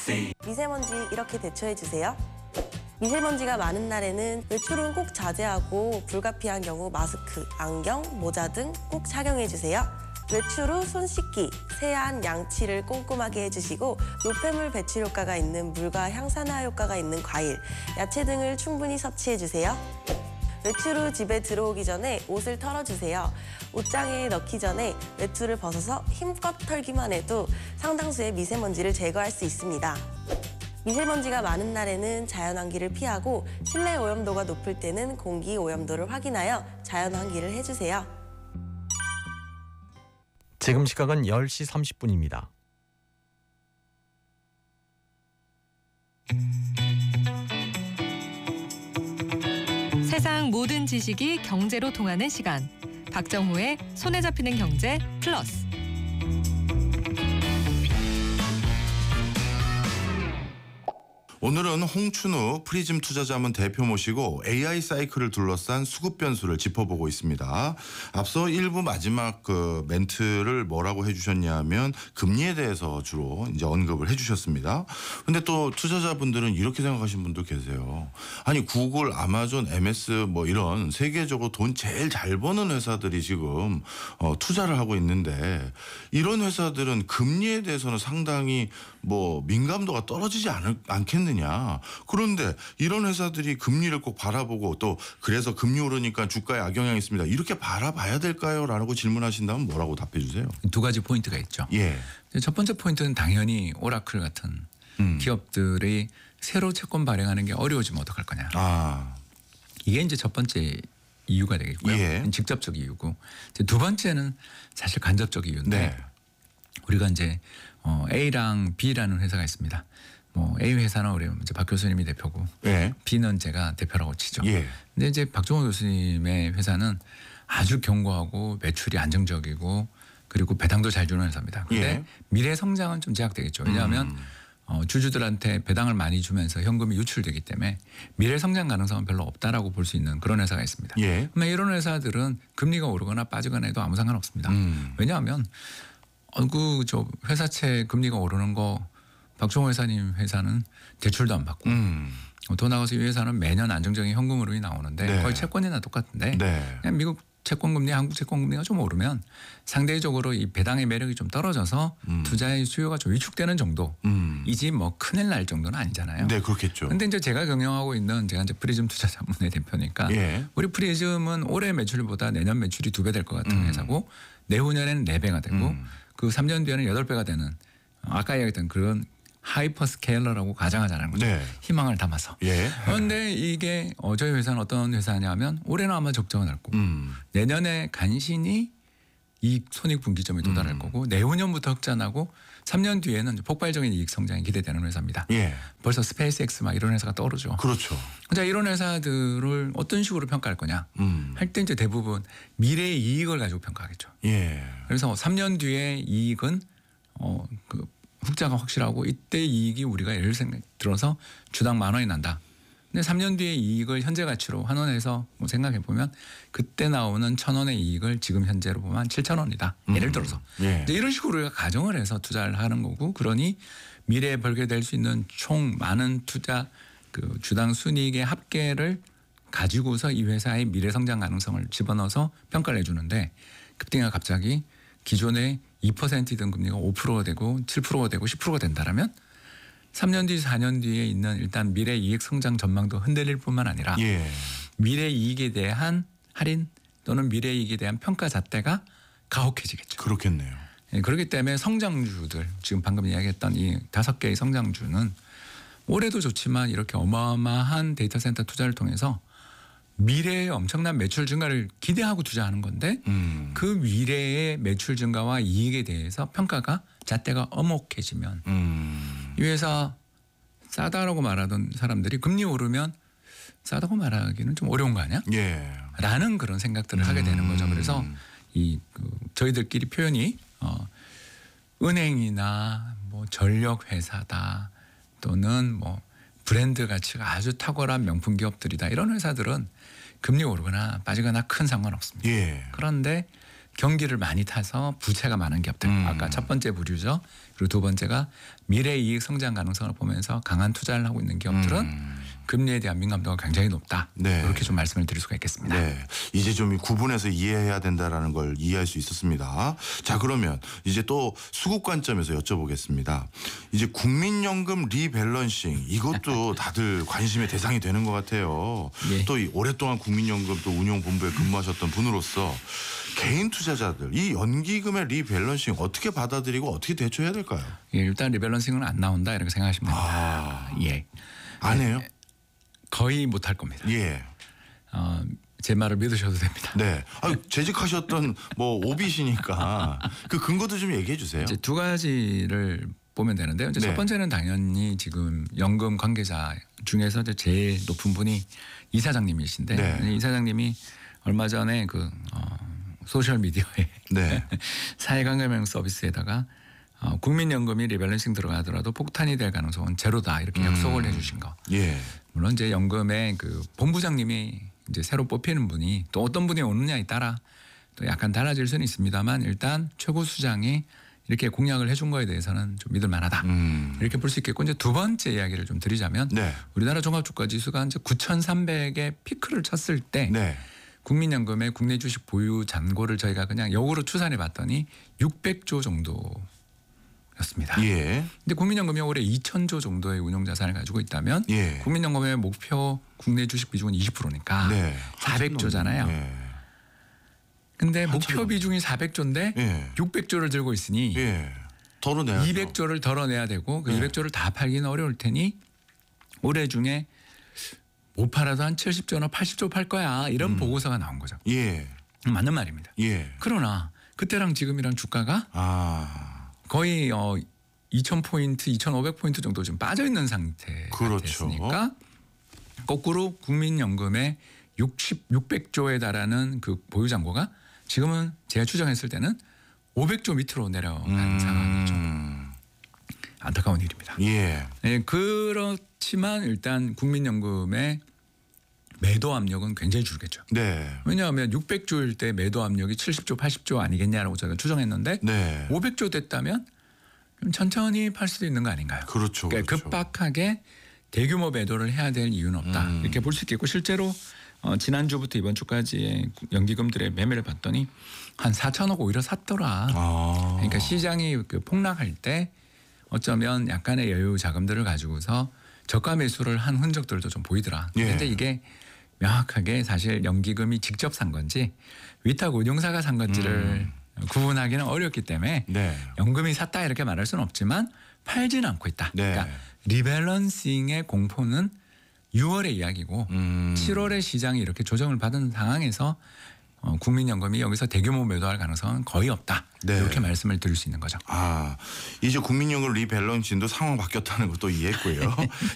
미세먼지 이렇게 대처해 주세요. 미세먼지가 많은 날에는 외출은 꼭 자제하고 불가피한 경우 마스크, 안경, 모자 등 꼭 착용해 주세요. 외출 후 손 씻기, 세안, 양치를 꼼꼼하게 해주시고 노폐물 배출 효과가 있는 물과 향산화 효과가 있는 과일, 야채 등을 충분히 섭취해 주세요. 외출 후 집에 들어오기 전에 옷을 털어주세요. 옷장에 넣기 전에 외투를 벗어서 힘껏 털기만 해도 상당수의 미세먼지를 제거할 수 있습니다. 미세먼지가 많은 날에는 자연환기를 피하고 실내 오염도가 높을 때는 공기 오염도를 확인하여 자연환기를 해주세요. 지금 시각은 10시 30분입니다. 세상 모든 지식이 경제로 통하는 시간. 박정호의 손에 잡히는 경제 플러스. 오늘은 홍춘우 프리즘 투자자문 대표 모시고 AI 사이클을 둘러싼 수급 변수를 짚어보고 있습니다. 앞서 1부 마지막 그 멘트를 뭐라고 해주셨냐면 금리에 대해서 주로 이제 언급을 해주셨습니다. 근데 또 투자자분들은 이렇게 생각하시는 분도 계세요. 아니 구글, 아마존, MS 뭐 이런 세계적으로 돈 제일 잘 버는 회사들이 지금 투자를 하고 있는데 이런 회사들은 금리에 대해서는 상당히 뭐 민감도가 떨어지지 않겠느냐. 그런데 이런 회사들이 금리를 꼭 바라보고 또 그래서 금리 오르니까 주가에 악영향이 있습니다. 이렇게 바라봐야 될까요? 라고 질문하신다면 뭐라고 답해 주세요? 두 가지 포인트가 있죠. 예. 첫 번째 포인트는 당연히 오라클 같은 기업들이 새로 채권 발행하는 게 어려워지면 어떡할 거냐. 이게 이제 첫 번째 이유가 되겠고요. 예. 직접적 이유고. 이제 두 번째는 사실 간접적 이유인데 네. 우리가 이제 A랑 B라는 회사가 있습니다. 뭐 A 회사는 우리 이제 박 교수님이 대표고 예. B는 제가 대표라고 치죠. 예. 근데 이제 박종호 교수님의 회사는 아주 견고하고 매출이 안정적이고 그리고 배당도 잘 주는 회사입니다. 근데 예. 미래 성장은 좀 제약되겠죠. 왜냐하면 주주들한테 배당을 많이 주면서 현금이 유출되기 때문에 미래 성장 가능성은 별로 없다라고 볼 수 있는 그런 회사가 있습니다. 예. 그러면 이런 회사들은 금리가 오르거나 빠지거나 해도 아무 상관없습니다. 왜냐하면 저 회사채 금리가 오르는 거 박종호 회사님 회사는 대출도 안 받고 더 나가서 이 회사는 매년 안정적인 현금 흐름이 나오는데 네. 거의 채권이나 똑같은데 네. 그냥 미국 채권금리, 한국 채권금리가 좀 오르면 상대적으로 이 배당의 매력이 좀 떨어져서 투자의 수요가 좀 위축되는 정도이지 뭐 큰일 날 정도는 아니잖아요. 네, 그렇겠죠. 근데 이제 제가 경영하고 있는 제가 이제 프리즘 투자자문의 대표니까 예. 우리 프리즘은 올해 매출보다 내년 매출이 2배 될 것 같은 회사고 내후년에는 4배가 되고 그 3년 뒤에는 8배가 되는 아까 이야기했던 그런 하이퍼 스케일러라고 가정하자는 거죠. 네. 희망을 담아서. 예. 그런데 이게 저희 회사는 어떤 회사냐면 올해는 아마 적자가 날 거고 내년에 간신히 이익 손익분기점에 도달할 거고 내후년부터 흑자 나고 3년 뒤에는 폭발적인 이익 성장이 기대되는 회사입니다. 예. 벌써 스페이스X 막 이런 회사가 떠오르죠. 그렇죠. 자, 이런 회사들을 어떤 식으로 평가할 거냐 할 때 이제 대부분 미래의 이익을 가지고 평가하겠죠. 예. 그래서 3년 뒤에 이익은 그 흑자가 확실하고 이때 이익이 우리가 예를 들어서 주당 10,000원이 난다. 근데 3년 뒤에 이익을 현재 가치로 환원해서 뭐 생각해 보면 그때 나오는 1,000원의 이익을 지금 현재로 보면 7,000원이다. 예를 들어서 예. 이제 이런 식으로 우리가 가정을 해서 투자를 하는 거고 그러니 미래에 벌게 될 수 있는 총 많은 투자 그 주당 순이익의 합계를 가지고서 이 회사의 미래 성장 가능성을 집어넣어서 평가를 해주는데 급등이 갑자기 기존의 2%던 금리가 5%가 되고 7%가 되고 10%가 된다라면 3년 뒤 4년 뒤에 있는 일단 미래 이익 성장 전망도 흔들릴 뿐만 아니라 예. 미래 이익에 대한 할인 또는 미래 이익에 대한 평가 잣대가 가혹해지겠죠. 그렇겠네요. 예, 그렇기 때문에 성장주들 지금 방금 이야기했던 이 5개의 성장주는 올해도 좋지만 이렇게 어마어마한 데이터 센터 투자를 통해서 미래의 엄청난 매출 증가를 기대하고 투자하는 건데 그 미래의 매출 증가와 이익에 대해서 평가가 잣대가 엄혹해지면 이 회사 싸다라고 말하던 사람들이 금리 오르면 싸다고 말하기는 좀 어려운 거 아니야? 예. 라는 그런 생각들을 하게 되는 거죠. 그래서 저희들끼리 표현이 은행이나 뭐 전력 회사다 또는 뭐 브랜드 가치가 아주 탁월한 명품 기업들이다. 이런 회사들은 금리 오르거나 빠지거나 큰 상관없습니다. 예. 그런데 경기를 많이 타서 부채가 많은 기업들. 아까 첫 번째 부류죠. 그리고 두 번째가 미래 이익 성장 가능성을 보면서 강한 투자를 하고 있는 기업들은 금리에 대한 민감도가 굉장히 높다. 네. 이렇게 좀 말씀을 드릴 수가 있겠습니다. 네, 이제 좀 구분해서 이해해야 된다라는 걸 이해할 수 있었습니다. 자, 그러면 이제 또 수급 관점에서 여쭤보겠습니다. 이제 국민연금 리밸런싱 이것도 다들 관심의 대상이 되는 것 같아요. 예. 또 이 오랫동안 국민연금 또 운용본부에 근무하셨던 분으로서 개인 투자자들 이 연기금의 리밸런싱 어떻게 받아들이고 어떻게 대처해야 될까요? 예, 일단 리밸런싱은 안 나온다 이렇게 생각하시면 됩니다. 예, 안 해요? 거의 못할 겁니다. 예. 제 말을 믿으셔도 됩니다. 네. 재직하셨던 뭐 오비시니까 그 근거도 좀 얘기해 주세요. 이제 두 가지를 보면 되는데요. 이제 네. 첫 번째는 당연히 지금 연금 관계자 중에서 이제 제일 높은 분이 이사장님이신데 네. 이사장님이 얼마 전에 그 소셜 미디어에 네. 사회관계명 서비스에다가 국민연금이 리밸런싱 들어가더라도 폭탄이 될 가능성은 제로다 이렇게 약속을 해주신 거. 예. 물론 이제 연금의 그 본부장님이 이제 새로 뽑히는 분이 또 어떤 분이 오느냐에 따라 또 약간 달라질 수는 있습니다만 일단 최고 수장이 이렇게 공약을 해준 거에 대해서는 좀 믿을 만하다. 이렇게 볼 수 있겠고 이제 두 번째 이야기를 좀 드리자면 네. 우리나라 종합주가지수가 이제 9,300의 피크를 쳤을 때 네. 국민연금의 국내 주식 보유 잔고를 저희가 그냥 역으로 추산해 봤더니 600조 정도였습니다. 예. 근데 국민연금이 올해 2,000조 정도의 운용 자산을 가지고 있다면 예. 국민연금의 목표 국내 주식 비중은 20%니까 네. 400조잖아요. 예. 근데 한참 목표 넘- 비중이 400조인데 예. 600조를 들고 있으니 예. 덜어내야죠. 200조를 덜어내야 되고 그 네. 200조를 다 팔기는 어려울 테니 올해 중에 못 팔아도 한 70조나 80조 팔 거야 이런 보고서가 나온 거죠. 예. 맞는 말입니다. 예. 그러나 그때랑 지금이랑 주가가 거의 2,000포인트, 2,500포인트 정도 좀 빠져 있는 상태가 그렇죠. 됐으니까 거꾸로 국민연금의 600조에 달하는 그 보유 잔고가 지금은 제가 추정했을 때는 500조 밑으로 내려간 상황이죠. 안타까운 일입니다. 예. 네, 그렇지만 일단 국민연금의 매도 압력은 굉장히 줄겠죠. 네. 왜냐하면 600조일 때 매도 압력이 70조, 80조 아니겠냐라고 저희가 추정했는데 네. 500조 됐다면 좀 천천히 팔 수도 있는 거 아닌가요? 그렇죠. 그러니까 그렇죠. 급박하게 대규모 매도를 해야 될 이유는 없다. 이렇게 볼 수 있겠고 실제로 지난주부터 이번 주까지의 연기금들의 매매를 봤더니 한 4천억 오히려 샀더라. 그러니까 시장이 그 폭락할 때 어쩌면 약간의 여유 자금들을 가지고서 저가 매수를 한 흔적들도 좀 보이더라. 예. 근데 이게 명확하게 사실 연기금이 직접 산 건지 위탁 운용사가 산 건지를 구분하기는 어렵기 때문에 네. 연금이 샀다 이렇게 말할 수는 없지만 팔지는 않고 있다. 네. 그러니까 리밸런싱의 공포는 6월의 이야기고 7월에 시장이 이렇게 조정을 받은 상황에서 국민연금이 여기서 대규모 매도할 가능성은 거의 없다. 네. 이렇게 말씀을 드릴 수 있는 거죠. 이제 국민연금 리밸런싱도 상황 바뀌었다는 것도 이해했고요.